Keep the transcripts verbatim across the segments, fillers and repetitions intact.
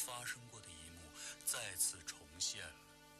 发生过的一幕再次重现了。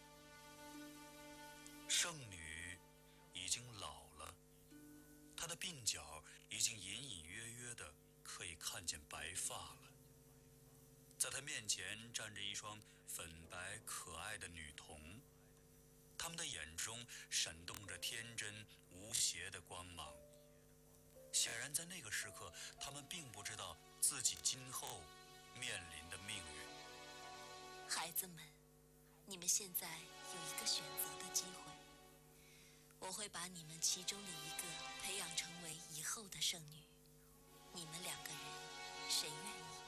圣女已经老了，她的鬓角已经隐隐约约的可以看见白发了。在她面前站着一双粉白可爱的女童，她们的眼中闪动着天真无邪的光芒。显然在那个时刻，她们并不知道自己今后面临的命运。 孩子们，你们现在有一个选择的机会，我会把你们其中的一个培养成为以后的圣女。你们两个人谁愿意？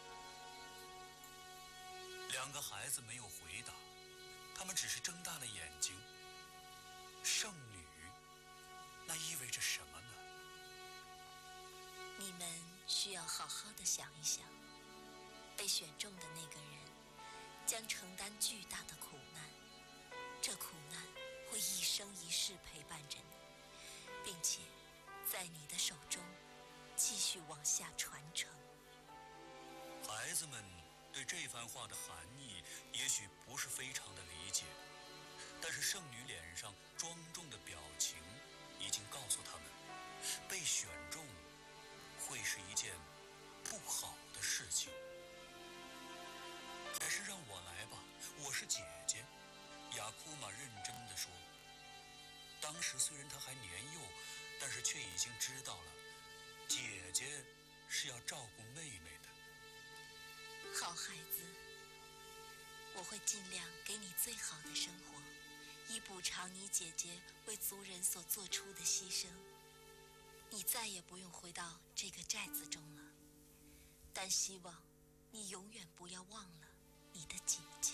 两个孩子没有回答，他们只是睁大了眼睛。圣女，那意味着什么呢？ 你们需要好好的想一想，被选中的那个人将承担巨大的苦难，这苦难会一生一世陪伴着你，并且在你的手中继续往下传承。 孩子们对这番话的含义也许不是非常的理解，但是圣女脸上庄重的表情已经告诉他们，被选中会是一件不好的事情。还是让我来吧，我是姐姐。雅库玛认真地说。当时虽然她还年幼，但是却已经知道了，姐姐是要照顾妹妹的。 好孩子，我会尽量给你最好的生活，以补偿你姐姐为族人所做出的牺牲。你再也不用回到这个寨子中了，但希望你永远不要忘了你的姐姐。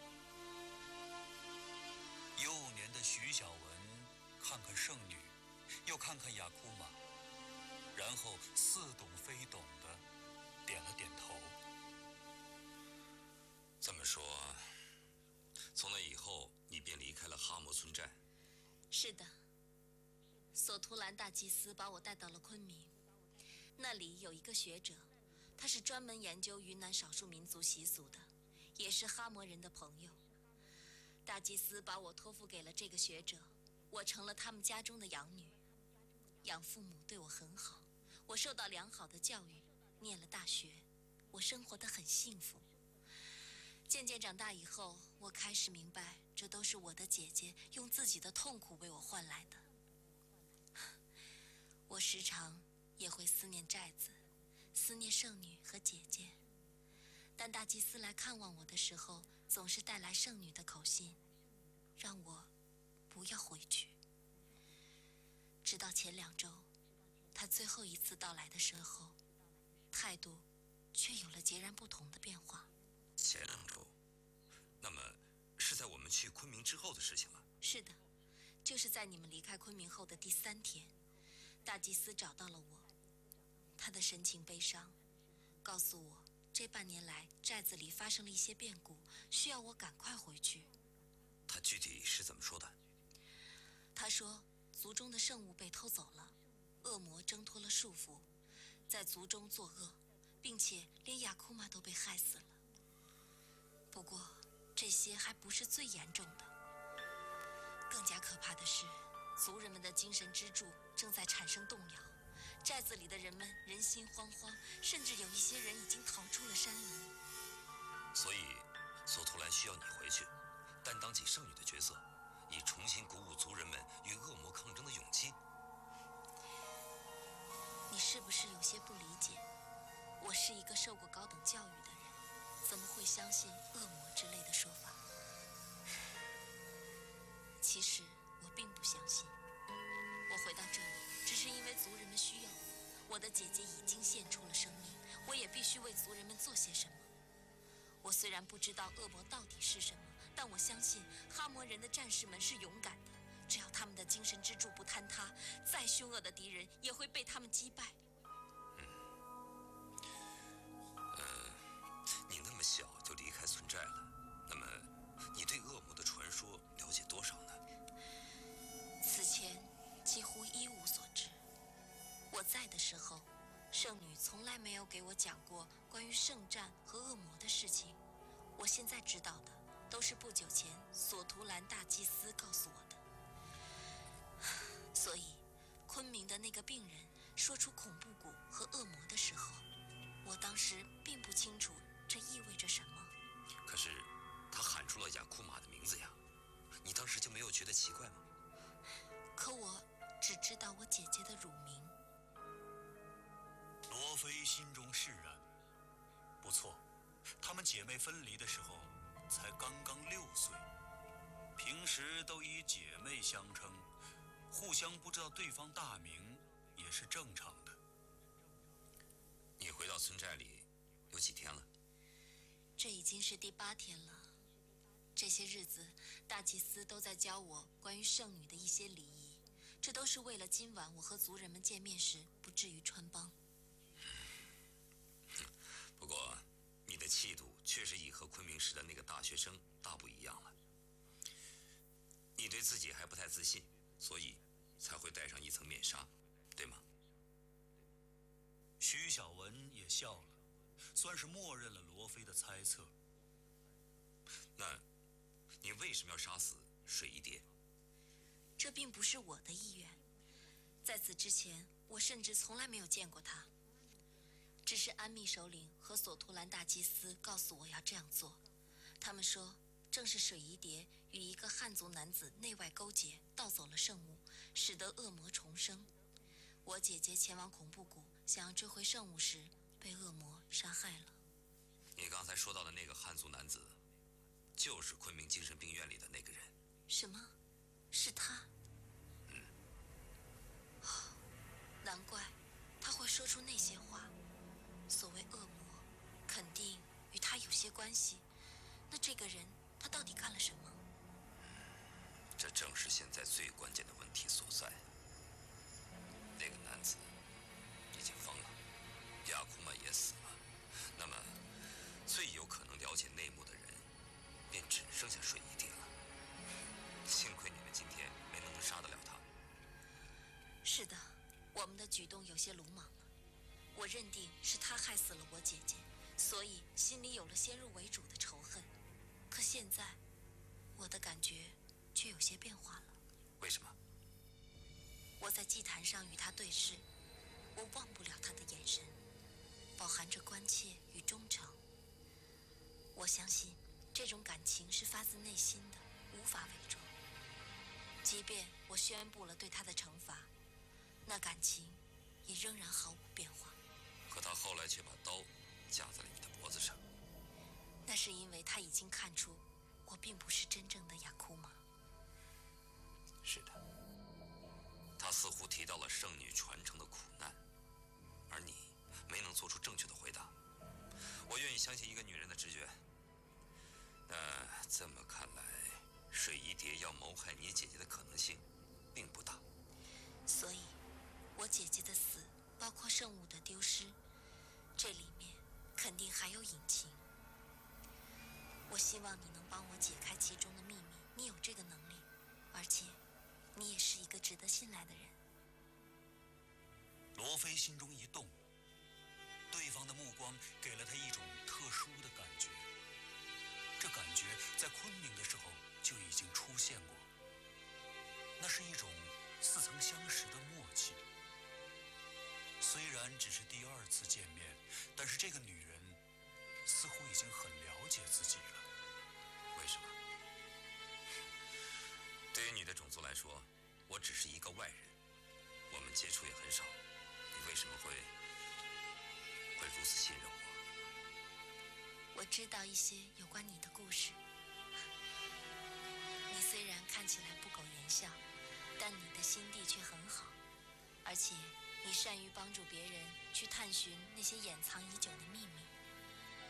幼年的徐小文看看圣女，又看看雅库玛，然后似懂非懂的点了点头。 这么说，从那以后你便离开了哈摩村寨？ 是的，索图兰大祭司把我带到了昆明，那里有一个学者，他是专门研究云南少数民族习俗的，也是哈摩人的朋友。大祭司把我托付给了这个学者，我成了他们家中的养女。养父母对我很好，我受到良好的教育，念了大学，我生活得很幸福。渐渐长大以后，我开始明白，这都是我的姐姐用自己的痛苦为我换来的。我时常也会思念寨子，思念圣女和姐姐，但大祭司来看望我的时候，总是带来圣女的口信，让我不要回去。直到前两周，他最后一次到来的时候，态度却有了截然不同的变化。 前两周？那么是在我们去昆明之后的事情了？ 是的，就是在你们离开昆明后的第三天，大祭司找到了我，他的神情悲伤，告诉我这半年来寨子里发生了一些变故，需要我赶快回去。 他具体是怎么说的？ 他说族中的圣物被偷走了，恶魔挣脱了束缚，在族中作恶，并且连雅库玛都被害死了。不过这些还不是最严重的，更加可怕的是，族人们的精神支柱正在产生动摇，寨子里的人们人心惶惶，甚至有一些人已经逃出了山林。 所以索图兰需要你回去，担当起圣女的角色，以重新鼓舞族人们与恶魔抗争的勇气。 你是不是有些不理解？我是一个受过高等教育的人，怎么会相信恶魔之类的说法？其实我并不相信。我回到这里，只是因为族人们需要我。我的姐姐已经献出了生命，我也必须为族人们做些什么。我虽然不知道恶魔到底是什么，但我相信哈摩人的战士们是勇敢的。只要他们的精神支柱不坍塌，再凶恶的敌人也会被他们击败。 嗯，呃，你那么小就离开村寨了，那么你对恶魔的传说了解多少呢？ 此前几乎一无所知。我在的时候，圣女从来没有给我讲过关于圣战和恶魔的事情。 我现在知道的都是不久前索图兰大祭司告诉我的。所以，昆明的那个病人说出恐怖谷和恶魔的时候，我当时并不清楚这意味着什么。 可是，他喊出了雅库玛的名字呀，你当时就没有觉得奇怪吗？ 可我只知道我姐姐的乳名。 罗非心中释然，不错，她们姐妹分离的时候才刚刚六岁，平时都以姐妹相称，互相不知道对方大名也是正常的。 你回到村寨里有几天了？ 这已经是第八天了。这些日子，大祭司都在教我关于圣女的一些礼仪，这都是为了今晚我和族人们见面时不至于穿帮。 不过，你的气度确实已和昆明时的那个大学生大不一样了。你对自己还不太自信，所以才会戴上一层面纱，对吗？ 徐小文也笑了，算是默认了罗非的猜测。 那，你为什么要杀死水一蝶？ 这并不是我的意愿。在此之前，我甚至从来没有见过他。只是安密首领和索图兰大祭司告诉我要这样做。他们说，正是水一蝶与一个汉族男子内外勾结，盗走了圣物，使得恶魔重生。我姐姐前往恐怖谷，想要追回圣物时，被恶魔杀害了。 你刚才说到的那个汉族男子，就是昆明精神病院里的那个人。 什么？是他？ 嗯。 哦，难怪他会说出那些话。所谓恶魔，肯定与他有些关系。那这个人，他到底干了什么？ 这正是现在最关键的问题所在。那个男子已经疯了，雅库玛也死了。那么，最有可能了解内幕的人，便只剩下水一蝶了。幸亏你们今天没能杀得了他。 是的，我们的举动有些鲁莽了。我认定是他害死了我姐姐，所以心里有了先入为主的仇恨。可现在，我的感觉却有些变化了。 为什么？ 我在祭坛上与他对视，我忘不了他的眼神，饱含着关切与忠诚。我相信这种感情是发自内心的，无法伪装。即便我宣布了对他的惩罚，那感情也仍然毫无变化。 可他后来却把刀架在了你的脖子上。 那是因为他已经看出我并不是真正的雅库玛。 是的，他似乎提到了圣女传承的苦难，而你没能做出正确的回答。我愿意相信一个女人的直觉。那这么看来，水一蝶要谋害你姐姐的可能性并不大。 所以，我姐姐的死，包括圣物的丢失，这里面肯定还有隐情。我希望你能帮我解开其中的秘密，你有这个能力，而且你也是一个值得信赖的人。 罗非心中一动，对方的目光给了他一种特殊的感觉。这感觉在昆明的时候就已经出现过，那是一种似曾相识的默契。虽然只是第二次见面，但是这个女人似乎已经很了解自己了。 为什么？对于你的种族来说，我只是一个外人，我们接触也很少，你为什么会会如此信任我？ 我知道一些有关你的故事。你虽然看起来不苟言笑，但你的心地却很好，而且你善于帮助别人去探寻那些掩藏已久的秘密。